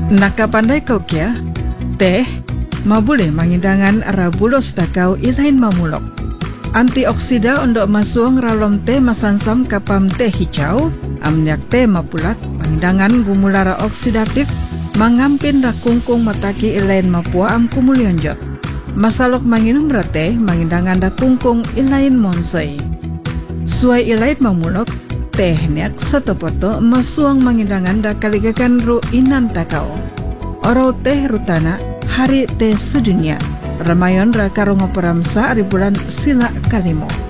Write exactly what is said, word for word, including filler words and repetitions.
Nakapandai kau kia, teh mabule mangidangan rabulos takau ilain mamulok. Antioksida untuk masuang ralom teh masansam kapam teh hijau, amnyak teh mapulat, mangidangan gumulara oksidatif, mangampin rakungkung mataki ilain mapua am kumulionjot. Masalok manginum rate, mangidangan da kungkung ilain monsoi. Suai ilain mamulok, tehniak satopoto masuang mangidangan da kaligakan ru inan takau. Orau teh rutana hari teh sedunia. Ramayon ra karongo peramsa ari bulan sila kalimo.